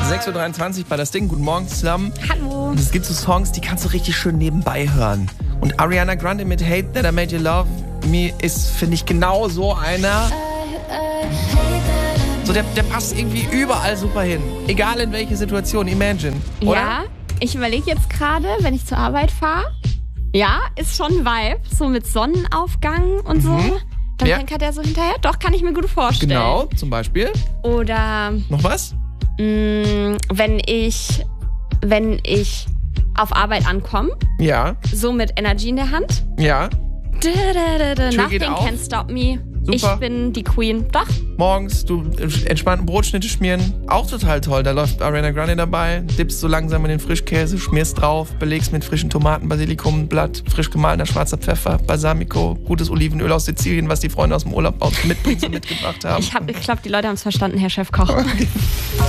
6.23 Uhr bei das Ding. Guten Morgen zusammen. Hallo. Und es gibt so Songs, die kannst du richtig schön nebenbei hören. Und Ariana Grande mit Hate That I Made You Love Me ist, finde ich, genau so einer. So, der passt irgendwie überall super hin. Egal in welche Situation. Imagine, oder? Ja, ich überlege jetzt gerade, wenn ich zur Arbeit fahre. Ja, ist schon ein Vibe. So mit Sonnenaufgang und so. Dann tankert er so hinterher. Doch, kann ich mir gut vorstellen. Genau, zum Beispiel. Oder Noch was? wenn ich auf Arbeit ankomme, Ja, so mit Energy in der Hand. ja. Nothing auf. can stop me. Super. Ich bin die Queen. Doch. Morgens, du entspannten Brotschnitte schmieren. Auch total toll. Da läuft Ariana Grande dabei. Dippst so langsam in den Frischkäse, schmierst drauf, belegst mit frischen Tomaten, Basilikumblatt, frisch gemahlener schwarzer Pfeffer, Balsamico, gutes Olivenöl aus Sizilien, was die Freunde aus dem Urlaub mitbringen und mitgebracht haben. Ich glaube, die Leute haben es verstanden, Herr Chefkoch.